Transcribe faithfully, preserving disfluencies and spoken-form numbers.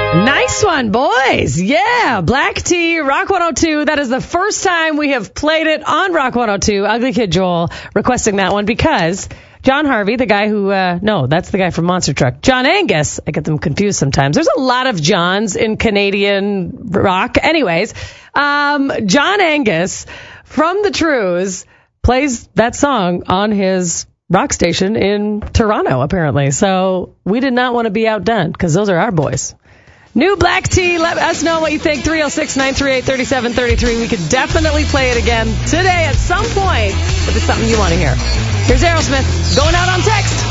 Nice one, boys. Yeah, Black Tea, Rock one oh two. That is the first time we have played it on Rock one oh two. Ugly Kid Joel requesting that one because John Harvey, the guy who, uh, no, that's the guy from Monster Truck. John Angus. I get them confused sometimes. There's a lot of Johns in Canadian rock. Anyways, um, John Angus from the Trews plays that song on his rock station in Toronto, apparently. So we did not want to be outdone because those are our boys. New Black Tea. Let us know what you think. three oh six, nine three eight, three seven three three. We could definitely play it again today at some point if it's something you want to hear. Here's Aerosmith going out on text.